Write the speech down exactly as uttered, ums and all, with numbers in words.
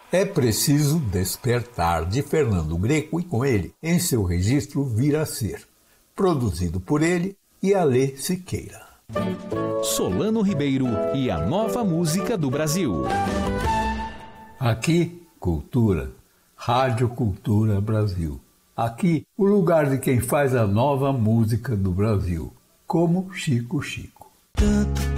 É Preciso Despertar, de Fernando Greco, e com ele, Em Seu Registro Vir a Ser, produzido por ele e Alê Siqueira. Solano Ribeiro e a nova música do Brasil. Aqui, cultura. Rádio Cultura Brasil. Aqui, o lugar de quem faz a nova música do Brasil, como Chico Chico.